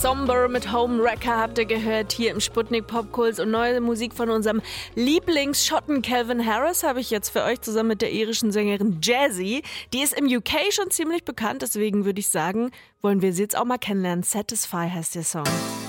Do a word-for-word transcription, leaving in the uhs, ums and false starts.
Somber mit Home Wrecker habt ihr gehört hier im Sputnik Popkults und neue Musik von unserem Lieblingsschotten Calvin Harris habe ich jetzt für euch zusammen mit der irischen Sängerin Jazzy. Die ist im U K schon ziemlich bekannt, deswegen würde ich sagen, wollen wir sie jetzt auch mal kennenlernen. Satisfy heißt der Song.